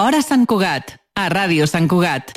Hora Sant Cugat, a Ràdio Sant Cugat.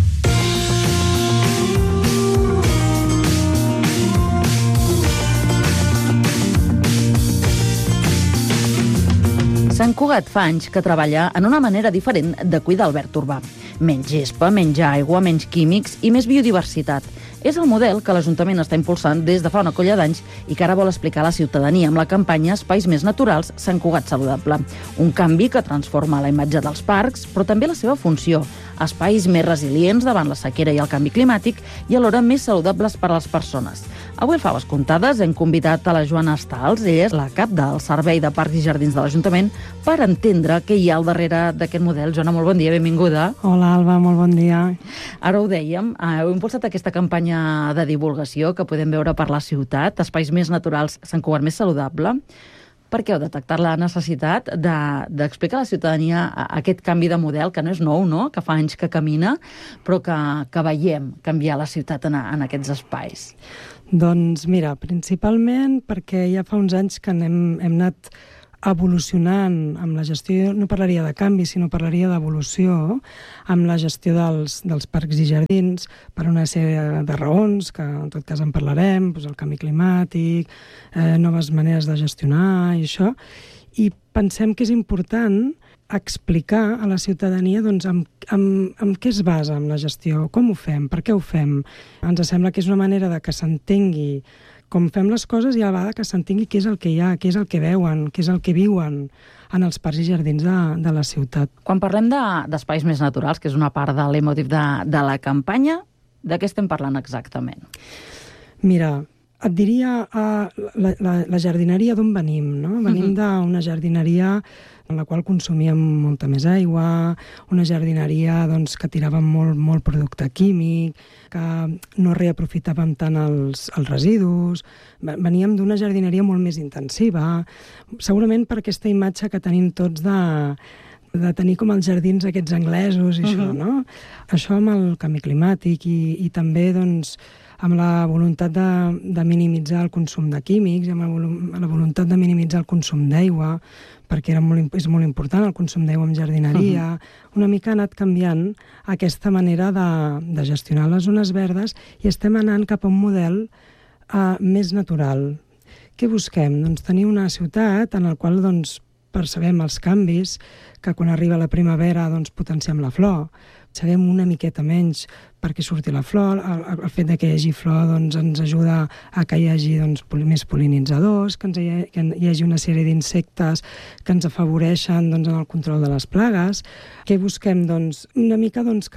Sant Cugat fa anys que treballa en una manera diferent de cuidar el verd urbà. Menys gespa, menys aigua, menys químics i més biodiversitat. És el model que l'Ajuntament està impulsant des de fa una colla d'anys i que ara vol explicar a la ciutadania amb la campanya Espais més naturals, Sant Cugat Saludable. Un canvi que transforma la imatge dels parcs, però també la seva funció. Espais més resilients davant la sequera i el canvi climàtic i alhora més saludables per a les persones. Avui al Faves Comptades hem convidat a la Joana Estals, ella és la cap del Servei de Parcs i Jardins de l'Ajuntament, per entendre què hi ha al darrere d'aquest model. Joana, molt bon dia, benvinguda. Hola, Alba, molt bon dia. Ara ho dèiem, heu impulsat aquesta campanya de divulgació que podem veure per la ciutat, Espais més naturals, Sant Cugat més saludable. Per què heu detectat la necessitat d'explicar a la ciutadania aquest canvi de model, que no és nou, no? Que fa anys que camina, però que veiem canviar la ciutat en aquests espais? Doncs mira, principalment perquè ja fa uns anys que hem anat evolucionant amb la gestió, no parlaria de canvi, sinó parlaria d'evolució amb la gestió dels parcs i jardins per una sèrie de raons, que en tot cas en parlarem, doncs el canvi climàtic, noves maneres de gestionar i això, i pensem que és important explicar a la ciutadania doncs, amb què es basa en la gestió, com ho fem, per què ho fem. Ens sembla que és una manera de que s'entengui com fem les coses i a la vegada que s'entengui què és el que hi ha, què és el que veuen, què és el que viuen en els parcs i jardins de la ciutat. Quan parlem d'espais més naturals, que és una part de l'emotiu de la campanya, de què estem parlant exactament? Mira, et diria la jardineria d'on venim, no? Venim d'una jardineria en la qual consumíem molta més aigua, una jardineria doncs, que tirava molt producte químic, que no reaprofitàvem tant els residus. Veníem d'una jardineria molt més intensiva, segurament per aquesta imatge que tenim tots de tenir com els jardins aquests anglesos i això, no? Això amb el canvi climàtic i també doncs, amb la voluntat de minimitzar el consum de químics, amb la voluntat de minimitzar el consum d'aigua, perquè és molt important el consum d'aigua en jardineria. Una mica ha anat canviant aquesta manera de gestionar les zones verdes i estem anant cap a un model més natural. Què busquem? Doncs tenir una ciutat en la qual doncs, percebem els canvis, que quan arriba la primavera doncs, potenciem la flor, sabem una miqueta menys perquè surti la flor, el fet que hi hagi flor doncs, ens ajuda a que hi hagi doncs, més pol·linitzadors, que hi hagi una sèrie d'insectes que ens afavoreixen doncs, en el control de les plagues. Què busquem? Doncs, una mica doncs,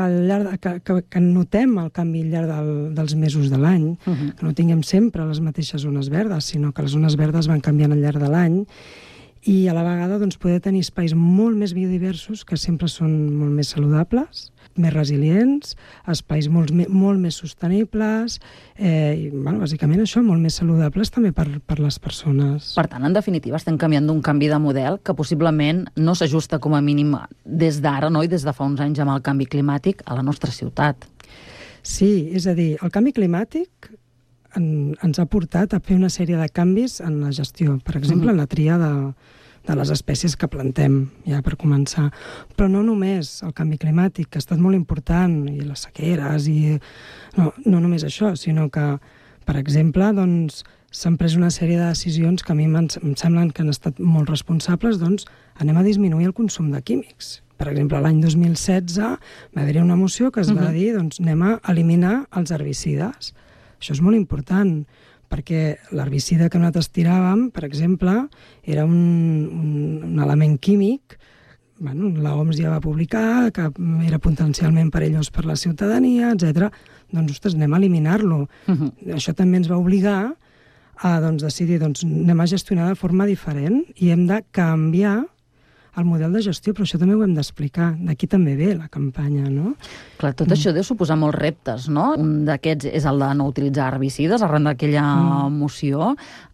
que notem el canvi al llarg dels mesos de l'any, que no tinguem sempre les mateixes zones verdes, sinó que les zones verdes van canviant al llarg de l'any, i a la vegada doncs, poder tenir espais molt més biodiversos, que sempre són molt més saludables, més resilients, espais molt més sostenibles, i bàsicament això, molt més saludables també per les persones. Per tant, en definitiva, estem canviant d'un canvi de model que possiblement no s'ajusta com a mínim des d'ara, no? I des de fa uns anys amb el canvi climàtic a la nostra ciutat. Sí, és a dir, el canvi climàtic ens ha portat a fer una sèrie de canvis en la gestió. Per exemple, en la tria de les espècies que plantem, ja per començar. Però no només el canvi climàtic, que ha estat molt important, i les sequeres, i no només això, sinó que, per exemple, doncs, s'han pres una sèrie de decisions que a mi em semblen que han estat molt responsables, doncs anem a disminuir el consum de químics. Per exemple, l'any 2016 va haver-hi una moció que es va dir doncs anem a eliminar els herbicides. Això és molt important, perquè l'herbicida que nosaltres tiràvem, per exemple, era un element químic. L'OMS ja va publicar que era potencialment perillós per la ciutadania, etc. Doncs, ostres, anem a eliminar-lo. Això també ens va obligar a decidir, anem a gestionar de forma diferent i hem de canviar el model de gestió, però això també ho hem d'explicar. D'aquí també ve la campanya, no? Clar, tot això deu suposar molts reptes, no? Un d'aquests és el de no utilitzar herbicides, arran d'aquella moció.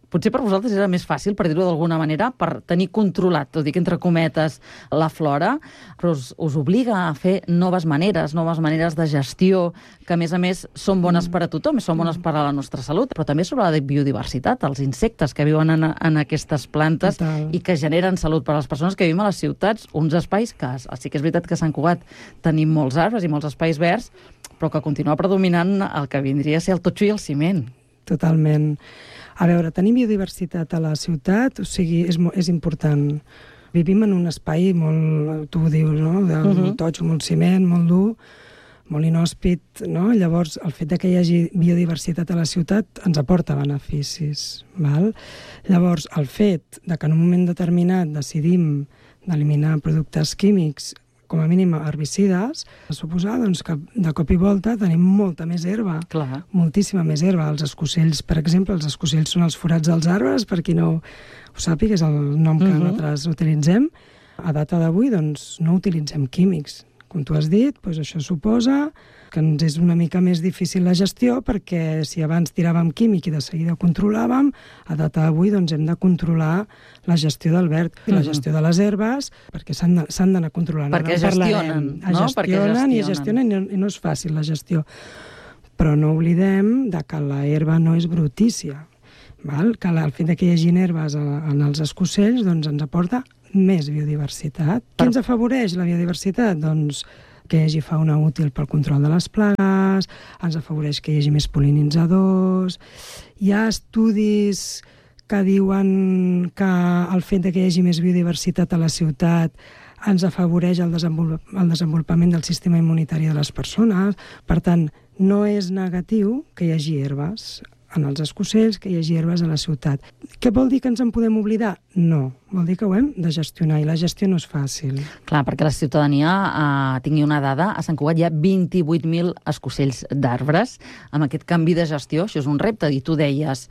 potser per vosaltres era més fàcil, per dir-ho d'alguna manera, per tenir controlat, tot i que entre cometes, la flora, però us obliga a fer noves maneres de gestió, que a més són bones per a tothom, són bones per a la nostra salut, però també sobre la biodiversitat, els insectes que viuen en aquestes plantes i que generen salut per a les persones que vivim a les ciutats, uns espais que sí que és veritat que a Sant Cugat tenim molts arbres i molts espais verds, però que continua predominant el que vindria a ser el totxo i el ciment. Totalment. A veure, tenir biodiversitat a la ciutat, o sigui, és important. Vivim en un espai molt, tu ho dius, no?, molt totxo, molt ciment, molt dur, molt inhòspit, no? Llavors, el fet que hi hagi biodiversitat a la ciutat ens aporta beneficis, val? Llavors, el fet que en un moment determinat decidim d'eliminar productes químics, com a mínim herbicides, suposar doncs, que de cop i volta tenim molta més herba. Clar. Moltíssima més herba. Els escocells, per exemple, els escocells són els forats dels arbres, per qui no ho sàpiga, és el nom que nosaltres utilitzem. A data d'avui, doncs, no utilitzem químics. Com tu has dit, doncs això suposa que ens és una mica més difícil la gestió, perquè si abans tiràvem químic i de seguida ho controlàvem, a data d'avui doncs, hem de controlar la gestió del verd i la gestió de les herbes, perquè s'han d'anar controlant. Perquè gestionen, no? Gestionen i no és fàcil la gestió. Però no oblidem que la herba no és brutícia. Val? Que el fet que hi hagi herbes en els escocells doncs, ens aporta més biodiversitat. Què ens afavoreix la biodiversitat? Doncs que hi hagi fauna útil pel control de les plagues, ens afavoreix que hi hagi més pol·linitzadors. Hi ha estudis que diuen que el fet que hi hagi més biodiversitat a la ciutat ens afavoreix el desenvolupament del sistema immunitari de les persones. Per tant, no és negatiu que hi hagi herbes en els escocells, que hi hagi herbes a la ciutat. Què vol dir que ens en podem oblidar? No, vol dir que ho hem de gestionar, i la gestió no és fàcil. Clar, perquè la ciutadania tingui una dada, a Sant Cugat hi ha 28.000 escocells d'arbres. Amb aquest canvi de gestió, això és un repte, i tu deies,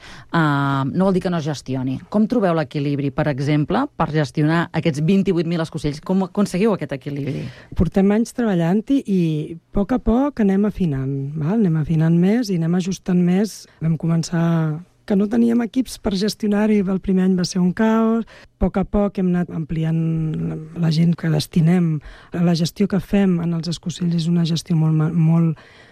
no vol dir que no es gestioni. Com trobeu l'equilibri, per exemple, per gestionar aquests 28.000 escocells? Com aconseguiu aquest equilibri? Portem anys treballant-hi i a poc anem afinant, val? Anem afinant més i anem ajustant més. Vam començar que no teníem equips per gestionar-hi, el primer any va ser un caos. A poc hem anat ampliant la gent que destinem. La gestió que fem en els escocells és una gestió molt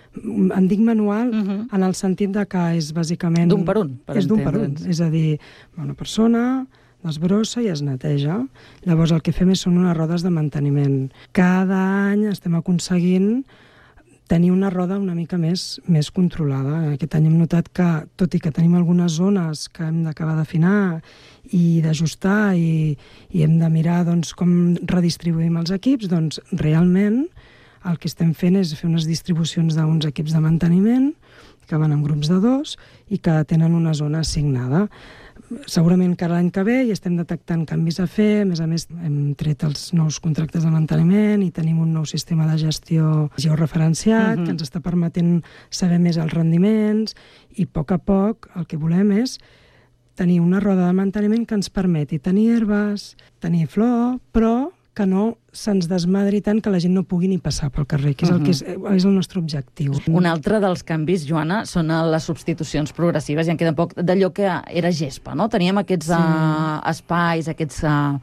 en dic manual, en el sentit de que és bàsicament... D'un per un, per és d'un per un, és a dir, una persona desbrossa i es neteja. Llavors el que fem són unes rodes de manteniment. Cada any estem aconseguint tenir una roda una mica més controlada. Aquest any hem notat que, tot i que tenim algunes zones que hem d'acabar d'afinar i d'ajustar i hem de mirar doncs, com redistribuïm els equips, doncs realment el que estem fent és fer unes distribucions d'uns equips de manteniment que van en grups de 2 i que tenen una zona assignada. Segurament que l'any que ve hi estem detectant canvis a fer. A més, hem tret els nous contractes de manteniment i tenim un nou sistema de gestió georreferenciat que ens està permetent saber més els rendiments, i a poc el que volem és tenir una roda de manteniment que ens permeti tenir herbes, tenir flor, però que no se'ns desmadri tant que la gent no pugui ni passar pel carrer, que és el nostre objectiu. Un altre dels canvis, Joana, són les substitucions progressives, i en queda poc d'allò que era gespa, no? Teníem aquests espais, aquests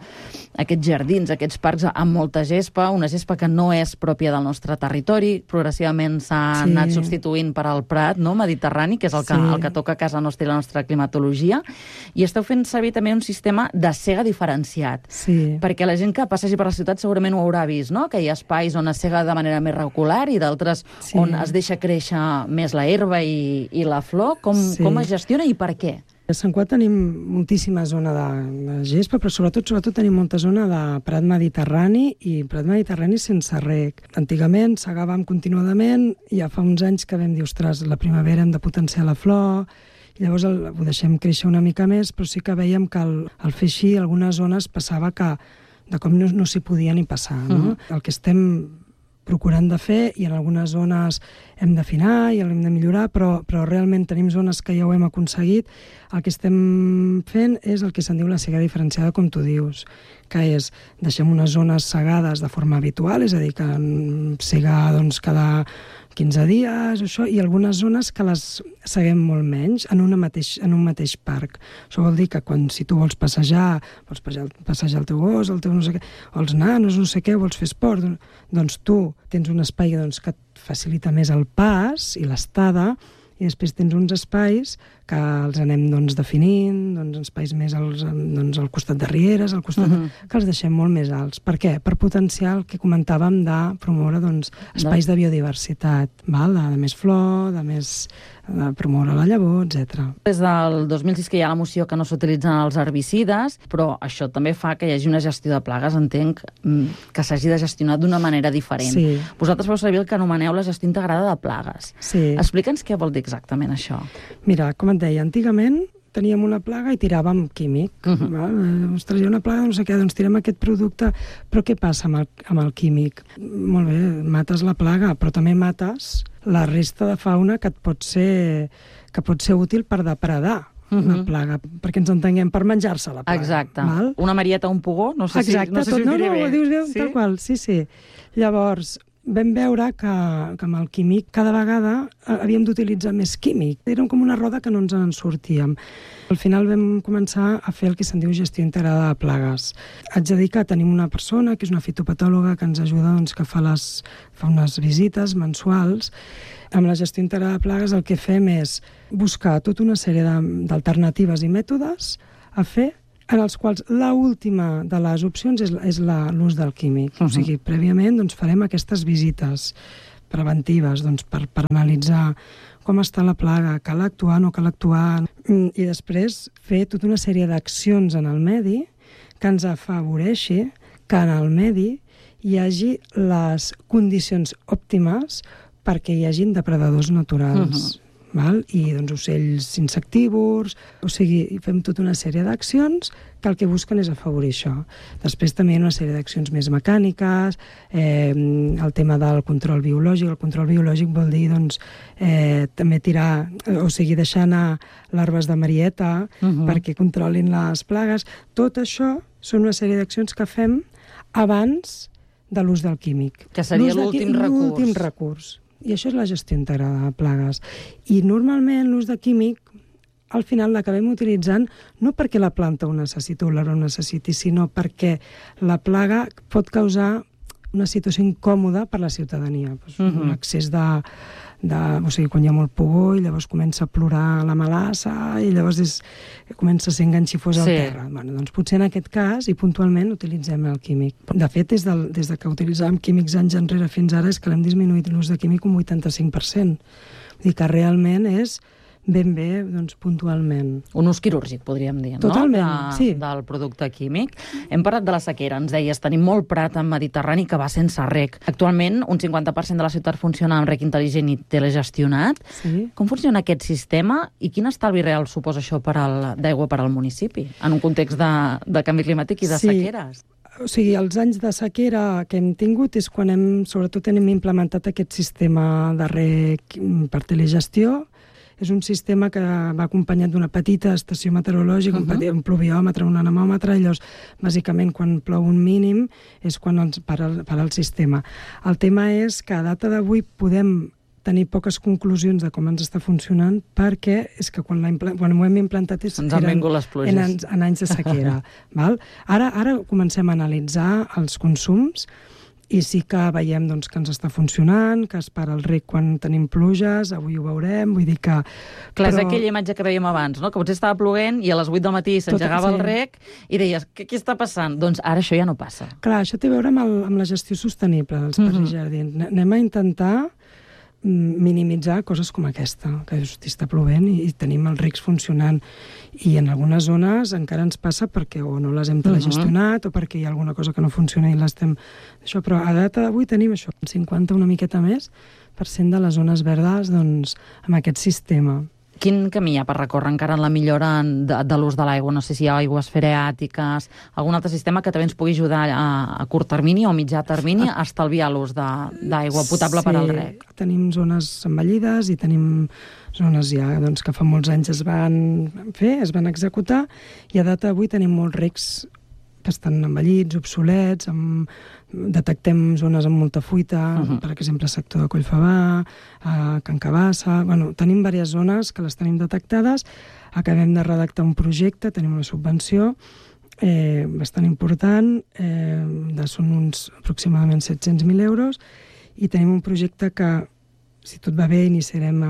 jardins, aquests parcs amb molta gespa, una gespa que no és pròpia del nostre territori, progressivament s'ha anat substituint per al prat, no?, mediterrani, que és el que toca a casa nostra i la nostra climatologia, i esteu fent servir també un sistema de sega diferenciat, perquè la gent que passegi per la ciutat segurament ho haurà vist, no?, que hi ha espais on es sega de manera més regular i d'altres on es deixa créixer més la herba i la flor. Com es gestiona i per què? A Sant Cugat tenim moltíssima zona de gespa, però sobretot tenim molta zona de prat mediterrani, i prat mediterrani sense reg. Antigament segàvem continuadament, i ja fa uns anys que vam dir, ostres, la primavera hem de potenciar la flor, i llavors ho deixem créixer una mica més, però sí que veiem que al fer així, algunes zones passava que de com no s'hi podia ni passar, no? El que estem procurant de fer, i en algunes zones hem d'afinar i l'hem de millorar, però realment tenim zones que ja ho hem aconseguit. El que estem fent és el que se'n diu la sega diferenciada, com tu dius, que és deixem unes zones segades de forma habitual, és a dir, que sega doncs, cada 15 dies, això, i algunes zones que les seguem molt menys en un mateix parc. Això vol dir que si tu vols passejar el teu gos, el teu no sé què, o els nanos, no sé què, vols fer esport, doncs tu tens un espai que et facilita més el pas i l'estada, i després tens uns espais que els anem definint, espais més al costat de rieres, al costat que els deixem molt més alts. Per què? Per potenciar el que comentàvem de promoure espais de biodiversitat, de més flor, de promoure la llavor, etc. Des del 2006 que hi ha la moció que no s'utilitzen els herbicides, però això també fa que hi hagi una gestió de plagues, entenc, que s'hagi de gestionar d'una manera diferent. Sí. Vosaltres feu servir el que anomeneu la gestió integrada de plagues. Sí. Explica'ns què vol dir exactament això. Mira, com et deia, antigament teníem una plaga i tiràvem químic. Ostres, hi ha una plaga, no sé què, doncs tirem aquest producte. Però què passa amb el químic? Molt bé, mates la plaga, però també mates la resta de fauna que pot ser útil per depredar una plaga, perquè ens entenguem, per menjar-se la plaga. Exacte. Val? Una marieta o un pugó? No sé si ho diré bé. No, dius bé, tal qual, sí. Llavors, vam veure que amb el químic cada vegada havíem d'utilitzar més químic. Era com una roda que no ens en sortíem. Al final vam començar a fer el que se'n diu gestió integrada de plagues. Haig de dir que tenim una persona que és una fitopatòloga que ens ajuda, que fa unes visites mensuals. Amb la gestió integrada de plagues el que fem és buscar tota una sèrie d'alternatives i mètodes a fer, en els quals l'última de les opcions és l'ús del químic. O sigui, prèviament farem aquestes visites preventives per analitzar com està la plaga, cal actuar, no cal actuar, i després fer tota una sèrie d'accions en el medi que ens afavoreixi que en el medi hi hagi les condicions òptimes perquè hi hagin depredadors naturals. Val? I ocells insectívors, o sigui, fem tota una sèrie d'accions que el que busquen és afavorir això. Després també hi ha una sèrie d'accions més mecàniques, el tema del control biològic. El control biològic vol dir també deixar anar larves de marieta perquè controlin les plagues. Tot això són una sèrie d'accions que fem abans de l'ús del químic. Que seria l'últim recurs. L'últim recurs. I això és la gestió integrada de plagues. I normalment l'ús de químic al final l'acabem utilitzant no perquè la planta ho necessiti o l'arbre ho necessiti, sinó perquè la plaga pot causar una situació incòmoda per a la ciutadania. Un excés o sigui, quan hi ha molt pugó i llavors comença a plorar la melassa i llavors comença a ser enganxifós al terra. Doncs potser en aquest cas i puntualment utilitzem el químic. De fet, des de que utilitzàvem químics anys enrere fins ara és que l'hem disminuït l'ús de químic un 85%. Vull dir que realment és ben bé, puntualment. Un ús quirúrgic, podríem dir, no? Totalment, sí. Del producte químic. Hem parlat de la sequera, ens deies, tenim molt prat en Mediterrani que va sense reg. Actualment, un 50% de la ciutat funciona amb reg intel·ligent i telegestionat. Sí. Com funciona aquest sistema i quin estalvi real suposa això d'aigua per al municipi, en un context de canvi climàtic i de sequeres? O sigui, els anys de sequera que hem tingut és quan sobretot hem implementat aquest sistema de reg per telegestió. És un sistema que va acompanyat d'una petita estació meteorològica, un pluviòmetre, un anemòmetre, i llavors, bàsicament, quan plou un mínim és quan para el sistema. El tema és que a data d'avui podem tenir poques conclusions de com ens està funcionant perquè és que quan ho hem implantat ens han vingut les pluges en anys de sequera. Val? Ara comencem a analitzar els consums i sí que veiem que ens està funcionant, que es para el reg quan tenim pluges, avui ho veurem, vull dir que... Clar, és aquella imatge que veiem abans, no? Que potser estava ploent i a les 8 del matí s'engegava el reg i deies, què està passant? Doncs ara això ja no passa. Clar, això té a veure amb la gestió sostenible dels parcs i jardins. Anem a intentar minimitzar coses com aquesta, que està plovent i tenim els regs funcionant. I en algunes zones encara ens passa perquè o no les hem telegestionat o perquè hi ha alguna cosa que no funciona i l'estem... Però a data d'avui tenim això, el 50, una miqueta més, % de les zones verdes amb aquest sistema. Quin camí hi ha per recórrer encara en la millora de l'ús de l'aigua? No sé si hi ha aigües freàtiques, algun altre sistema que també ens pugui ajudar a curt termini o mitjà termini a estalviar l'ús d'aigua potable per al reg. Sí, tenim zones envellides i tenim zones ja que fa molts anys es van executar i a data d'avui tenim molts regs que estan envellits, obsolets, detectem zones amb molta fuita, per exemple, sector de Collfabà, Can Cabassa... Bueno, tenim diverses zones que les tenim detectades, acabem de redactar un projecte, tenim una subvenció bastant important, són uns aproximadament 700.000 euros, i tenim un projecte que, si tot va bé, iniciarem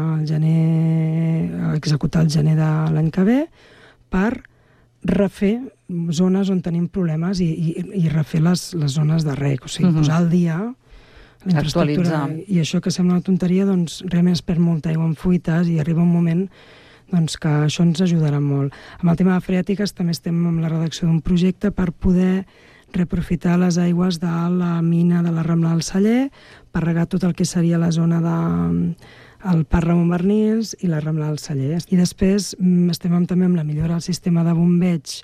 a executar el gener de l'any que ve, per refer zones on tenim problemes i refer les zones de rec, o sigui, posar al dia la infraestructura. I això que sembla una tonteria, doncs realment es perd molta aigua en fuites i arriba un moment doncs, que això ens ajudarà molt. Amb el tema de freàtiques també estem amb la redacció d'un projecte per poder reaprofitar les aigües de la mina de la Rambla del Celler per regar tot el que seria la zona el Parc Ramon Barnils i la Rambla del Celler. I després estem també amb la millora del sistema de bombeig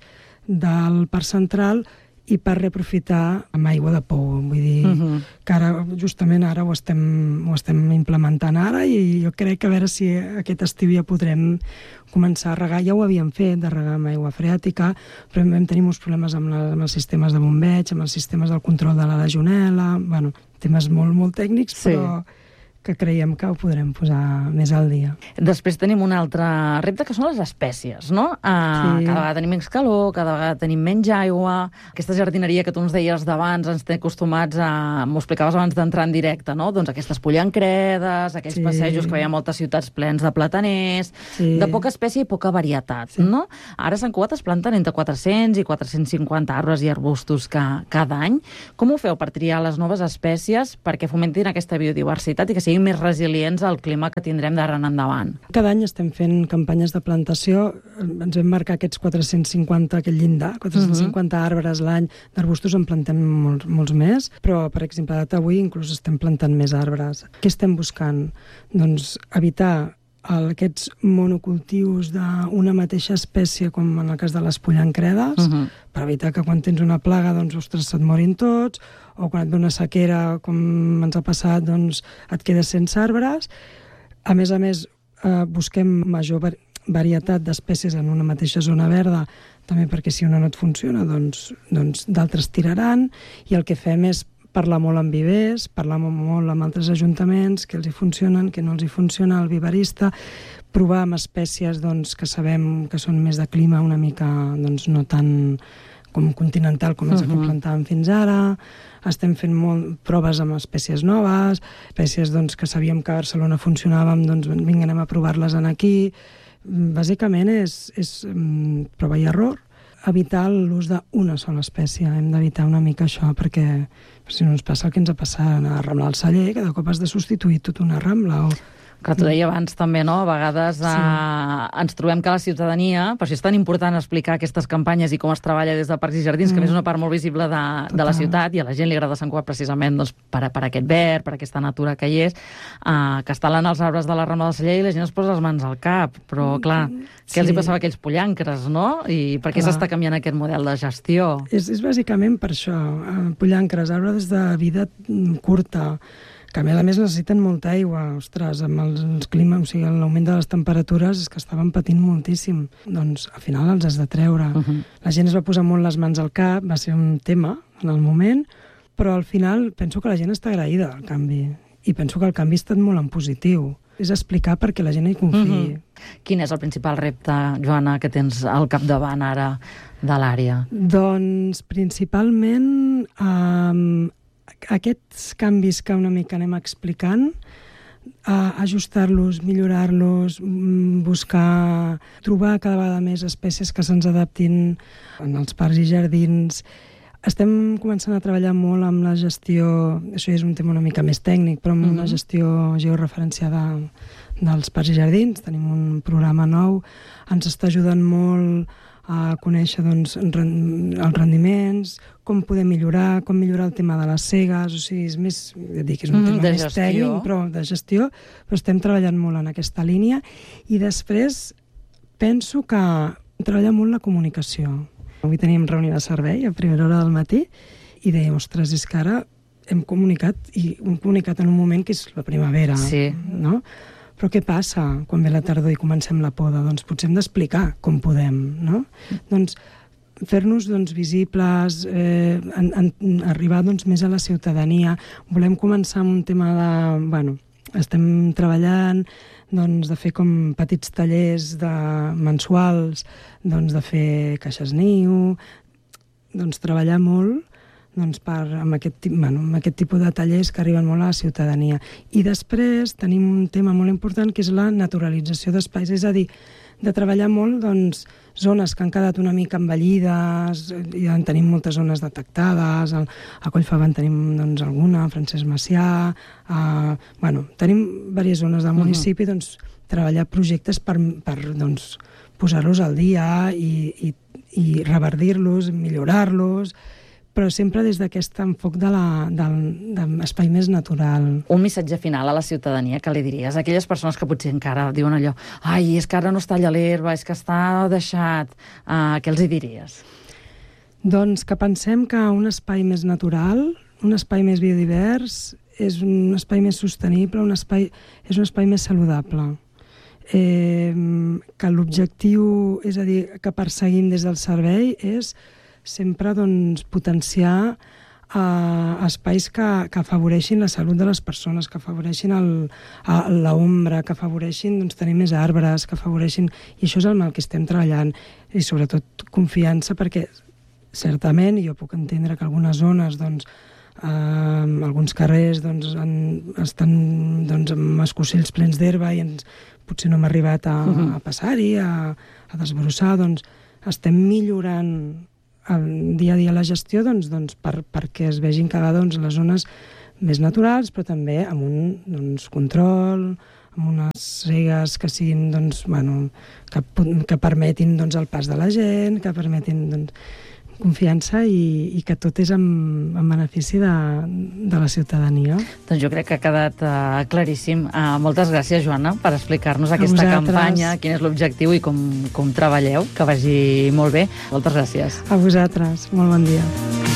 del Parc Central i per reaprofitar amb aigua de pou. Vull dir que ara, justament ara ho estem implementant ara, i jo crec que a veure si aquest estiu ja podrem començar a regar. Ja ho havíem fet, de regar amb aigua freàtica, però vam tenir uns problemes amb els sistemes de bombeig, amb els sistemes del control de la legionel·la, bueno, temes molt, molt tècnics, però que creiem que ho podrem posar més al dia. Després tenim un altre repte, que són les espècies, no? Cada vegada tenim menys calor, cada vegada tenim menys aigua. Aquesta jardineria que tu ens deies d'abans, ens té acostumats m'ho explicaves abans d'entrar en directe, no? Doncs aquestes pollancredes, aquells passejos que veiem a moltes ciutats plens de plataners, de poca espècie i poca varietat, no? Ara a Sant Cugat es planten entre 400 i 450 arbres i arbustos cada any. Com ho feu per triar les noves espècies perquè fomentin aquesta biodiversitat i que siguin més resilients al clima que tindrem d'ara en endavant? Cada any estem fent campanyes de plantació. Ens vam marcar aquests 450, aquell llindar, 450 arbres l'any. D'arbustos en plantem molts més, però, per exemple, a data avui inclús estem plantant més arbres. Què estem buscant? Doncs evitar aquests monocultius d'una mateixa espècie, com en el cas de les pollancredes, per evitar que quan tens una plaga, doncs, ostres, se't morin tots, o quan et ve una sequera, com ens ha passat, doncs et quedes sense arbres. A més, busquem major varietat d'espècies en una mateixa zona verda, també perquè si una no et funciona, doncs d'altres tiraran, i el que fem és parlar molt amb vivers, parlar molt amb altres ajuntaments, que els hi funcionen, que no els hi funciona, el viverista, provar amb espècies que sabem que són més de clima una mica no tan com continental com és el que plantàvem fins ara. Estem fent proves amb espècies noves, espècies que sabíem que a Barcelona funcionàvem, doncs vinga, anem a provar-les aquí. Bàsicament és prova i error, evitar l'ús d'una sola espècie. Hem d'evitar una mica això, perquè si no ens passa el que ens ha passat a Rambla del Celler, que de cop has de substituir tota una rambla. Que t'ho deia abans també, no? A vegades ens trobem que la ciutadania, per això és tan important explicar aquestes campanyes i com es treballa des de Parcs i Jardins, que a més és una part molt visible de la ciutat, i a la gent li agrada Sant Cugat precisament per aquest verd, per aquesta natura que hi és, que es talen els arbres de la Rambla del Celler i la gent es posa les mans al cap. Però, clar, què els hi passava a aquells pollancres, no? I per què s'està canviant aquest model de gestió? És bàsicament per això. Pollancres, arbres de vida curta, que a més necessiten molta aigua. Ostres, amb el clima, o sigui, l'augment de les temperatures, és que estaven patint moltíssim. Doncs al final els has de treure. La gent es va posar molt les mans al cap, va ser un tema en el moment, però al final penso que la gent està agraïda al canvi. I penso que el canvi ha estat molt en positiu. És explicar perquè la gent hi confiï. Quin és el principal repte, Joana, que tens al capdavant ara de l'àrea? Doncs principalment aquests canvis que una mica anem explicant, ajustar-los, millorar-los, buscar, trobar cada vegada més espècies que se'ns adaptin en els parcs i jardins. Estem començant a treballar molt amb la gestió, això és un tema una mica més tècnic, però amb una gestió georreferenciada dels parcs i jardins. Tenim un programa nou, ens està ajudant molt a conèixer els rendiments, com poder millorar, com millorar el tema de les segues, o sigui, és més, és un tema més tècnic, però de gestió, però estem treballant molt en aquesta línia. I després penso que treballa molt la comunicació. Avui teníem reunió de servei a primera hora del matí i dèiem, ostres, és que ara hem comunicat en un moment que és la primavera, no? Però què passa quan ve la tardor i comencem la poda? Doncs potser hem d'explicar com podem, no? Doncs fer-nos doncs, visibles, arribar doncs, més a la ciutadania. Volem començar amb un tema de... estem treballant doncs, de fer com petits tallers mensuals, doncs, de fer caixes niu, doncs, treballar molt doncs, amb aquest tipus de tallers que arriben molt a la ciutadania. I després tenim un tema molt important que és la naturalització d'espais, és a dir, de treballar molt doncs, zones que han quedat una mica envellides, ja en tenim moltes zones detectades, a Collfabà en tenim doncs, alguna, a Francesc Macià, tenim diverses zones del municipi, doncs, treballar projectes per doncs, posar-los al dia i reverdir-los, millorar-los, però sempre des d'aquest enfoc de l'espai més natural. Un missatge final a la ciutadania, que li diries? Aquelles persones que potser encara diuen allò ai, és que ara no es talla l'herba, és que està deixat. Què els hi diries? Doncs que pensem que un espai més natural, un espai més biodivers, és un espai més sostenible, és un espai més saludable. Que l'objectiu, és a dir, que perseguim des del servei és sempre doncs, potenciar espais que afavoreixin la salut de les persones, que afavoreixin l'ombra, que afavoreixin doncs, tenir més arbres, que afavoreixin... I això és el mal que estem treballant. I sobretot confiança, perquè certament jo puc entendre que algunes zones, doncs, alguns carrers doncs, estan doncs, amb escocells plens d'herba i potser no hem arribat a passar-hi, a desbrossar. Doncs, estem millorant el dia a dia la gestió perquè es vegin cada doncs, les zones més naturals, però també amb un control, amb unes regues que siguin que permetin el pas de la gent, que permetin confiança i que tot és en benefici de la ciutadania. Doncs jo crec que ha quedat claríssim. Moltes gràcies, Joana, per explicar-nos aquesta campanya, quin és l'objectiu i com treballeu. Que vagi molt bé. Moltes gràcies. A vosaltres. Molt bon dia.